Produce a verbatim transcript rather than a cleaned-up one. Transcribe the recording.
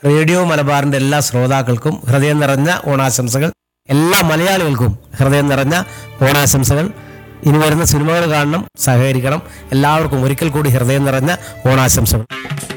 Radio മലബാറിൻ്റെ എല്ലാ ശ്രോതാക്കൾക്കും ഹൃദയം നിറഞ്ഞ ഓണാശംസകൾ. എല്ലാ മലയാളികൾക്കും ഹൃദയം നിറഞ്ഞ ഓണാശംസകൾ. ഇനി വരുന്ന സിനിമകൾ കാണണം, സഹകരിക്കണം. എല്ലാവർക്കും ഒരിക്കൽ കൂടി ഹൃദയം നിറഞ്ഞ ഓണാശംസകൾ.